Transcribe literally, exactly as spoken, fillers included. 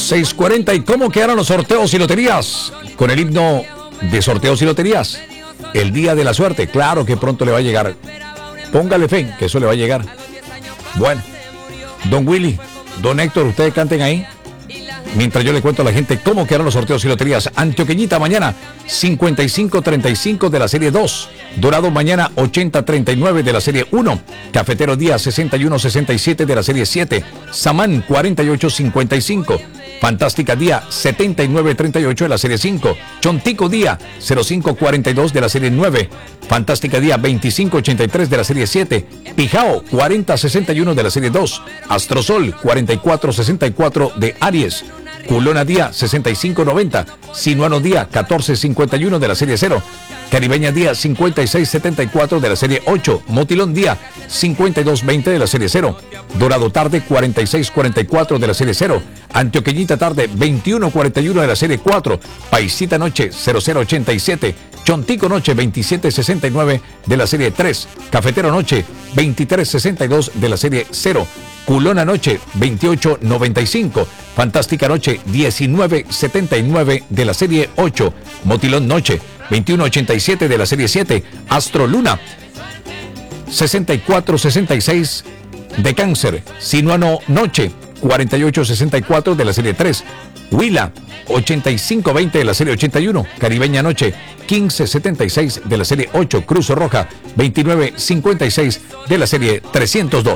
seis cuarenta. ¿Y cómo quedaron los sorteos y loterías? Con el himno de sorteos y loterías. El día de la suerte. Claro que pronto le va a llegar. Póngale fe, que eso le va a llegar. Bueno, don Willy, don Héctor, ustedes canten ahí. Mientras yo le cuento a la gente cómo quedaron los sorteos y loterías. Antioqueñita mañana cincuenta y cinco treinta y cinco de la serie dos. Dorado mañana ochenta treinta y nueve de la serie uno. Cafetero día sesenta y uno sesenta y siete de la serie siete. Samán cuarenta y ocho cincuenta y cinco. Fantástica día setenta y nueve treinta y ocho de la serie cinco. Chontico día cero cinco cuarenta y dos de la serie nueve. Fantástica día veinticinco ochenta y tres de la serie siete. Pijao cuarenta sesenta y uno de la serie dos. Astrosol cuarenta y cuatro sesenta y cuatro de Aries. Culona día sesenta y cinco noventa. Sinuano día catorce cincuenta y uno de la serie cero. Caribeña día cincuenta y seis setenta y cuatro de la serie ocho. Motilón día cincuenta y dos veinte de la serie cero. Dorado tarde cuarenta y seis cuarenta y cuatro de la serie cero. Antioqueñita tarde veintiuno cuarenta y uno de la serie cuatro. Paisita noche cero cero ochenta y siete. Chontico noche veintisiete sesenta y nueve de la serie tres. Cafetero noche veintitrés sesenta y dos de la serie cero. Culona noche veintiocho noventa y cinco. Fantástica noche diecinueve setenta y nueve de la serie ocho. Motilón noche veintiuno ochenta y siete de la serie siete. Astro Luna sesenta y cuatro sesenta y seis de Cáncer. Sinuano noche cuarenta y ocho sesenta y cuatro de la serie tres. Huila ochenta y cinco veinte de la serie ochenta y uno. Caribeña noche quince setenta y seis de la serie ocho. Cruz Roja veintinueve cincuenta y seis de la serie trescientos dos.